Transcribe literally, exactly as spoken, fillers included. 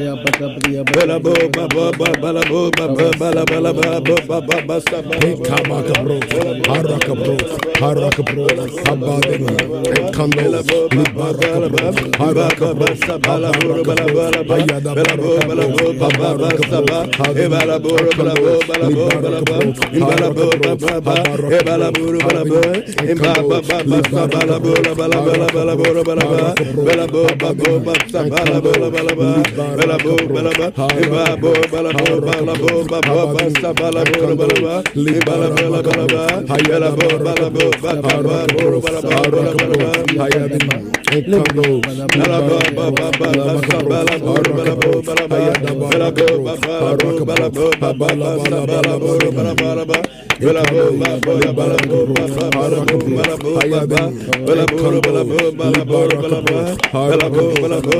Bala bo ba ba ba bala bo ba ba bala bala ba ba ba ba ba sa ba. Kamaka bro, haraka bro, haraka bro, habadega, kando, libaraka bro, haraka bro, sa bala bo bala bala ba. Bala bo bala bo ba ba ba sa ba. E bala bo bala bo bala bo bala ba. E bala bo ba ba ba. E bala bo bala bo. E ba ba ba ba sa bala bo bala bala bala bo bala ba. Bala bo ba bo ba sa bala bala bala ba. Bala bo bala ba. E ba bo bala bo bala bo ba ba ba sa bala bo bala ba. E bala bala bala ba. Bala bo bala bo ba ba ba bo bala ba bala bala ba. Kando, Bala bo ba ba ba sa bala bo bala bo bala ba. Bala bo ba ba bo bala bo ba ba ba sa bala bo bala bala ba. Bala bo ba bo bala bo ba ba bala bo bala bo ba ba. Bala bo bala bo bala bo bala ba. Bala bo bala bo